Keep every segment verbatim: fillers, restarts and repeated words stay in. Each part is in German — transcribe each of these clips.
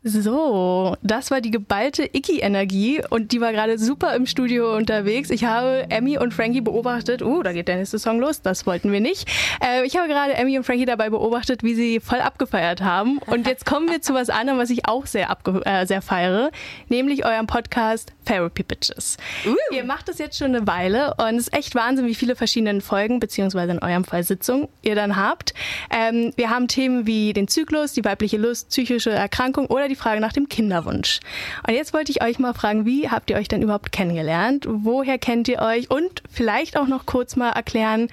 So, das war die geballte Icky-Energie und die war gerade super im Studio unterwegs. Ich habe Emmy und Frankie beobachtet. Uh, da geht der nächste Song los, das wollten wir nicht. Äh, ich habe gerade Emmy und Frankie dabei beobachtet, wie sie voll abgefeiert haben. Und jetzt kommen wir zu was anderem, was ich auch sehr, abge- äh, sehr feiere, nämlich eurem Podcast Therapy Bitches. Uh. Ihr macht das jetzt schon eine Weile und es ist echt Wahnsinn, wie viele verschiedene Folgen, beziehungsweise in eurem Fall Sitzungen, ihr dann habt. Ähm, wir haben Themen wie den Zyklus, die weibliche Lust, psychische Erkrankung oder die Frage nach dem Kinderwunsch. Und jetzt wollte ich euch mal fragen, wie habt ihr euch denn überhaupt kennengelernt? Woher kennt ihr euch? Und vielleicht auch noch kurz mal erklären,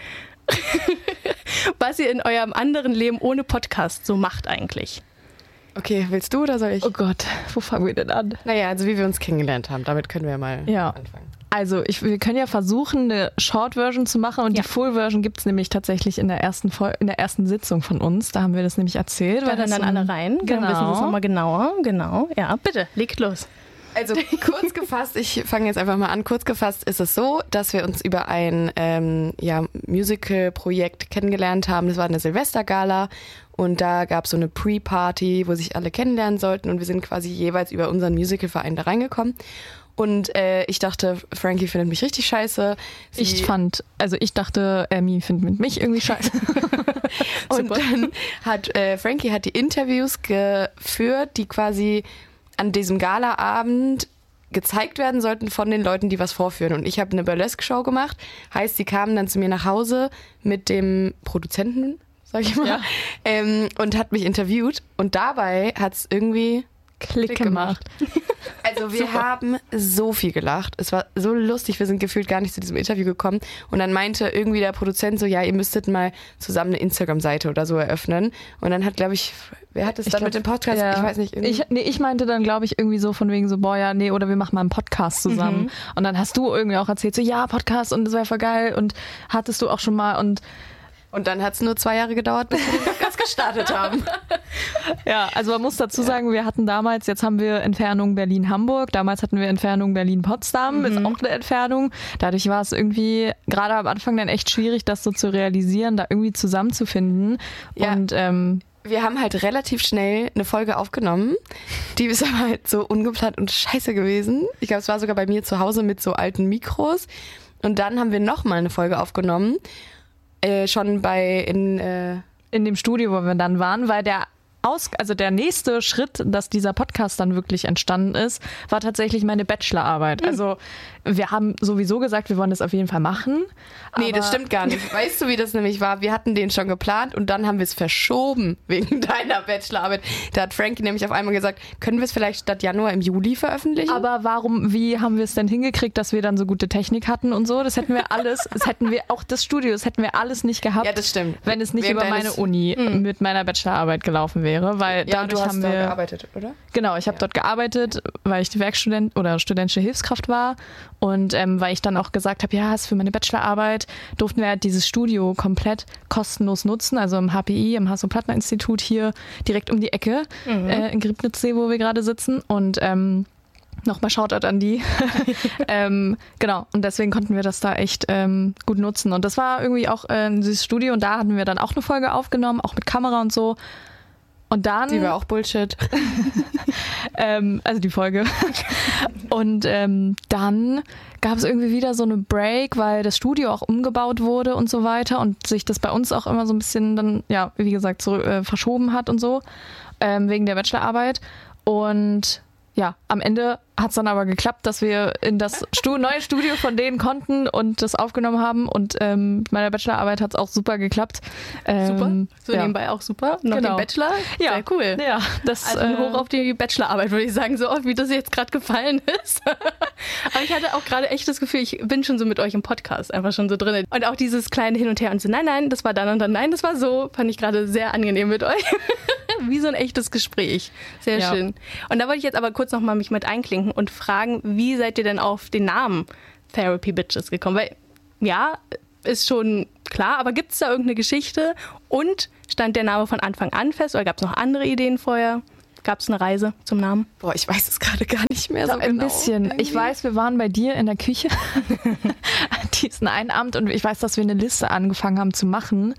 was ihr in eurem anderen Leben ohne Podcast so macht eigentlich. Okay, willst du oder soll ich? Oh Gott, wo fangen wir denn an? Naja, also wie wir uns kennengelernt haben, damit können wir mal ja. anfangen. Also ich, wir können ja versuchen, eine Short-Version zu machen und ja. die Full-Version gibt es nämlich tatsächlich in der ersten Vol- in der ersten Sitzung von uns. Da haben wir das nämlich erzählt. Da weil dann, das dann so alle rein, genau. dann wissen Sie es nochmal genauer. Genau, ja, bitte, legt los. Also kurz gefasst, ich fange jetzt einfach mal an, kurz gefasst ist es so, dass wir uns über ein ähm, ja, Musical-Projekt kennengelernt haben. Das war eine Silvestergala und da gab es so eine Pre-Party, wo sich alle kennenlernen sollten und wir sind quasi jeweils über unseren Musicalverein da reingekommen. Und äh, ich dachte, Frankie findet mich richtig scheiße. Sie ich fand, also ich dachte, Emmy findet mich irgendwie scheiße. Und dann hat äh, Frankie hat die Interviews geführt, die quasi an diesem Galaabend gezeigt werden sollten von den Leuten, die was vorführen. Und ich habe eine Burlesque-Show gemacht. Heißt, sie kamen dann zu mir nach Hause mit dem Produzenten, sag ich mal, ja. ähm, und hat mich interviewt. Und dabei hat es irgendwie Klick, Klick gemacht. gemacht. Also wir haben so viel gelacht. Es war so lustig. Wir sind gefühlt gar nicht zu diesem Interview gekommen. Und dann meinte irgendwie der Produzent so, ja, ihr müsstet mal zusammen eine Instagram-Seite oder so eröffnen. Und dann hat, glaube ich, wer hat es dann glaub, mit dem Podcast? Ja. Ich weiß nicht. Irgendwie. Ich, nee, ich meinte dann, glaube ich, irgendwie so von wegen so, boah, ja, nee, oder wir machen mal einen Podcast zusammen. Mhm. Und dann hast du irgendwie auch erzählt, so, ja, Podcast und das wäre voll geil. Und hattest du auch schon mal und Und dann hat es nur zwei Jahre gedauert, bis wir den Podcast gestartet haben. Ja, also man muss dazu sagen, wir hatten damals, jetzt haben wir Entfernung Berlin-Hamburg, damals hatten wir Entfernung Berlin-Potsdam, mhm. ist auch eine Entfernung. Dadurch war es irgendwie gerade am Anfang dann echt schwierig, das so zu realisieren, da irgendwie zusammenzufinden. Ja. Und ähm, wir haben halt relativ schnell eine Folge aufgenommen. Die ist aber halt so ungeplant und scheiße gewesen. Ich glaube, es war sogar bei mir zu Hause mit so alten Mikros. Und dann haben wir nochmal eine Folge aufgenommen. Äh, schon bei in, äh in dem Studio, wo wir dann waren, weil der Aus, also der nächste Schritt, dass dieser Podcast dann wirklich entstanden ist, war tatsächlich meine Bachelorarbeit. Mhm. Also wir haben sowieso gesagt, wir wollen das auf jeden Fall machen. Nee, das stimmt gar nicht. Weißt du, wie das nämlich war? Wir hatten den schon geplant und dann haben wir es verschoben wegen deiner Bachelorarbeit. Da hat Frankie nämlich auf einmal gesagt, können wir es vielleicht statt Januar im Juli veröffentlichen? Aber warum, wie haben wir es denn hingekriegt, dass wir dann so gute Technik hatten und so? Das hätten wir alles, das hätten wir, auch das Studio, das hätten wir alles nicht gehabt. Ja, das stimmt. Wenn es nicht Wegen über meine Uni mh. mit meiner Bachelorarbeit gelaufen wäre, weil ja, dadurch du hast haben da wir gearbeitet, oder? Genau, ich habe ja. dort gearbeitet, weil ich die Werkstudent oder studentische Hilfskraft war und ähm, weil ich dann auch gesagt habe, ja, ist für meine Bachelorarbeit durften wir halt dieses Studio komplett kostenlos nutzen, also im H P I, im Hasso-Plattner-Institut hier direkt um die Ecke mhm. äh, in Griebnitzsee, wo wir gerade sitzen und ähm, nochmal Shoutout an die. ähm, genau, und deswegen konnten wir das da echt ähm, gut nutzen und das war irgendwie auch äh, dieses Studio und da hatten wir dann auch eine Folge aufgenommen, auch mit Kamera und so. Und dann, die war auch Bullshit. ähm, also die Folge. Und ähm, dann gab es irgendwie wieder so eine Break, weil das Studio auch umgebaut wurde und so weiter und sich das bei uns auch immer so ein bisschen dann, ja, wie gesagt, so äh, verschoben hat und so, ähm, wegen der Bachelorarbeit. Und ja, am Ende hat es dann aber geklappt, dass wir in das Stu- neue Studio von denen konnten und das aufgenommen haben und ähm, mit meiner Bachelorarbeit hat es auch super geklappt. Ähm, super, so ja. nebenbei auch super. Noch genau. den Bachelor, ja. sehr cool. Ja, das, also äh, hoch auf die Bachelorarbeit, würde ich sagen, so oft, wie das jetzt gerade gefallen ist. Aber ich hatte auch gerade echt das Gefühl, ich bin schon so mit euch im Podcast einfach schon so drin. Und auch dieses kleine Hin und Her und so, nein, nein, das war dann und dann, nein, das war so, fand ich gerade sehr angenehm mit euch. Wie so ein echtes Gespräch. Sehr ja. schön. Und da wollte ich jetzt aber kurz nochmal mich mit einklinken und fragen, wie seid ihr denn auf den Namen Therapy Bitches gekommen? Weil, ja, ist schon klar, aber gibt es da irgendeine Geschichte? Und stand der Name von Anfang an fest oder gab es noch andere Ideen vorher? Gab es eine Reise zum Namen? Boah, ich weiß es gerade gar nicht mehr so, so ein genau. bisschen. Irgendwie. Ich weiß, wir waren bei dir in der Küche diesen einen Abend und ich weiß, dass wir eine Liste angefangen haben zu machen.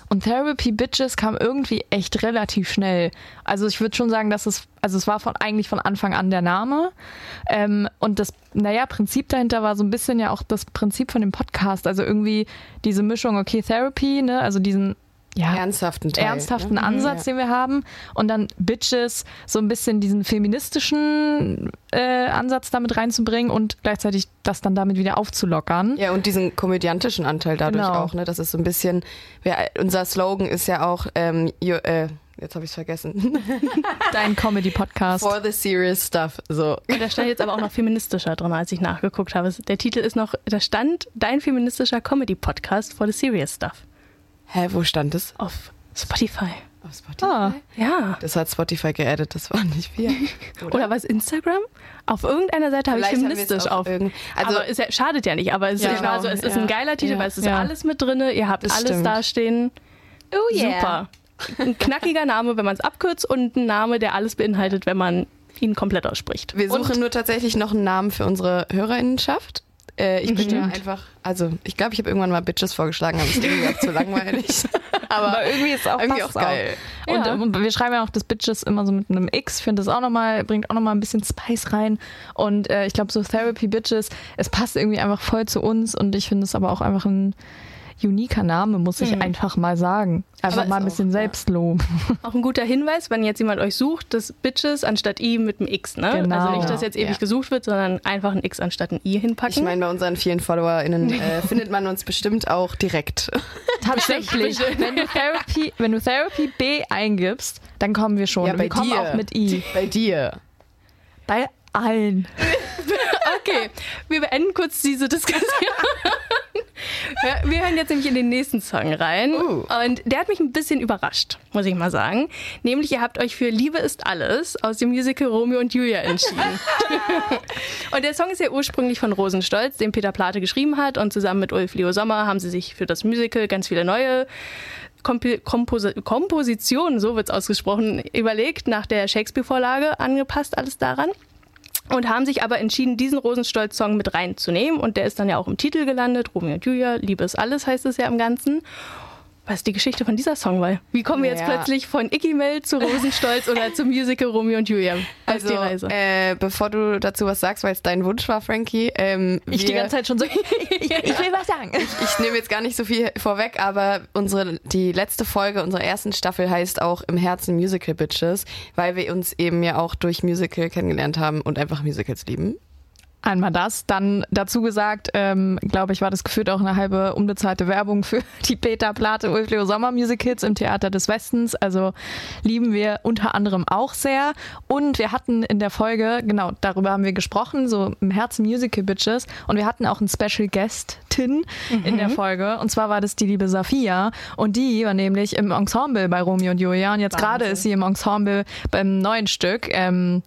Und Therapy Bitches kam irgendwie echt relativ schnell. Also ich würde schon sagen, dass es, also es war von eigentlich von Anfang an der Name. Ähm, und das, naja, Prinzip dahinter war so ein bisschen ja auch das Prinzip von dem Podcast. Also irgendwie diese Mischung, okay, Therapy, ne, also diesen ja, ernsthaften Teil, ernsthaften ne? Ansatz, ja. den wir haben. Und dann Bitches, so ein bisschen diesen feministischen äh, Ansatz damit reinzubringen und gleichzeitig das dann damit wieder aufzulockern. Ja, und diesen komödiantischen Anteil dadurch Genau. auch, ne? Das ist so ein bisschen, wir, unser Slogan ist ja auch, ähm, you, äh, jetzt habe ich es vergessen. Dein Comedy-Podcast. For the serious stuff. So. Und da stand jetzt aber auch noch feministischer drin, als ich nachgeguckt habe. Der Titel ist noch, da stand dein feministischer Comedy-Podcast for the serious stuff. Hä, wo stand es? Auf Spotify. Auf Spotify? Ah. Ja. Das hat Spotify geaddet, das war nicht wir. Oder, Oder was, Instagram? Auf irgendeiner Seite habe ich Vielleicht haben wir es feministisch auf auf. irgend- also- aber es ja, schadet ja nicht, aber es, Ja, ist, also, es ist ein ja. geiler Titel, Ja. weil es ist Ja. alles mit drin. Ihr habt Das alles stimmt. dastehen. Oh Super. Ein knackiger Name, wenn man es abkürzt, und ein Name, der alles beinhaltet, wenn man ihn komplett ausspricht. Wir suchen und, nur tatsächlich noch einen Namen für unsere HörerInnenschaft. Äh, ich bin ja einfach, also ich glaube, ich habe irgendwann mal Bitches vorgeschlagen, aber es ist irgendwie auch zu langweilig. Aber, Aber irgendwie ist auch, irgendwie auch passt's geil. Und, Ja. und wir schreiben ja auch das Bitches immer so mit einem X. Ich finde das auch nochmal, bringt auch nochmal ein bisschen Spice rein. Und äh, ich glaube, so Therapy Bitches, es passt irgendwie einfach voll zu uns. Und ich finde es aber auch einfach ein uniker Name, muss ich Mhm. einfach mal sagen. Einfach Aber mal ein ist bisschen auch, ja. Selbstlob. Auch ein guter Hinweis, wenn jetzt jemand euch sucht, das Bitches anstatt I mit einem X. Ne? Genau. Also nicht, dass jetzt ewig Ja. gesucht wird, sondern einfach ein X anstatt ein I hinpacken. Ich meine, bei unseren vielen FollowerInnen äh, findet man uns bestimmt auch direkt. Tatsächlich, wenn du, Therapy, wenn du Therapy B eingibst, dann kommen wir schon. Ja, Und bei wir kommen dir. auch mit I. Bei dir. Bei allen. Okay, wir beenden kurz diese Diskussion. Ja, wir hören jetzt nämlich in den nächsten Song rein. Uh. Und der hat mich ein bisschen überrascht, muss ich mal sagen. Nämlich, ihr habt euch für Liebe ist alles aus dem Musical Romeo und Julia entschieden. Und der Song ist ja ursprünglich von Rosenstolz, den Peter Plate geschrieben hat. Und zusammen mit Ulf Leo Sommer haben sie sich für das Musical ganz viele neue Kompi- Kompos- Kompositionen, so wird es ausgesprochen, überlegt, nach der Shakespeare-Vorlage angepasst, alles daran. Und haben sich aber entschieden, diesen Rosenstolz-Song mit reinzunehmen. Und der ist dann ja auch im Titel gelandet. Romeo und Julia, Liebe ist alles, heißt es ja im Ganzen. Was ist die Geschichte von dieser Song? Weil wie kommen wir jetzt Ja. plötzlich von Iggy Mel zu Rosenstolz oder zum Musical Romeo und Julia? Was ist Also, die Reise? äh, bevor du dazu was sagst, weil es dein Wunsch war, Frankie. Ähm, Ich wir, die ganze Zeit schon so, ich, ich, ich will was sagen. Ich nehme jetzt gar nicht so viel vorweg, aber unsere, die letzte Folge unserer ersten Staffel heißt auch Im Herzen Musical Bitches, weil wir uns eben ja auch durch Musical kennengelernt haben und einfach Musicals lieben. Einmal das, dann dazu gesagt, ähm, glaube ich, war das gefühlt auch eine halbe unbezahlte Werbung für die Peter Plate Ulf Leo Sommer Musicals im Theater des Westens. Also lieben wir unter anderem auch sehr. Und wir hatten in der Folge, genau, darüber haben wir gesprochen, so im Herzen Musical Bitches. Und wir hatten auch einen Special Guestin mhm. in der Folge. Und zwar war das die liebe Safia. Und die war nämlich im Ensemble bei Romeo und Julia. Und jetzt gerade ist sie im Ensemble beim neuen Stück. Ähm,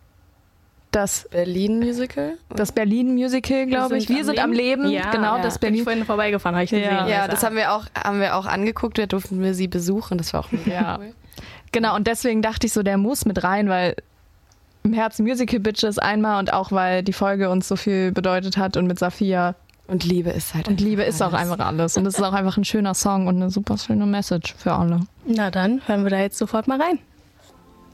Das, Berlin Musical? das Berlin Musical, glaube ich. Wir sind am Leben. Ja, genau, ja. das Bin ich Berlin. vorhin vorbeigefahren, habe ich Ja. gesehen. Ja, das haben wir auch, haben wir auch angeguckt, da durften wir sie besuchen, das war auch mega Ja. cool. Genau, und deswegen dachte ich so, der muss mit rein, weil im Herzen Musical Bitches einmal und auch, weil die Folge uns so viel bedeutet hat und mit Safia. Und Liebe ist halt Und Liebe einfach ist auch alles. einfach alles. Und es ist auch einfach ein schöner Song und eine super schöne Message für alle. Na dann hören wir da jetzt sofort mal rein.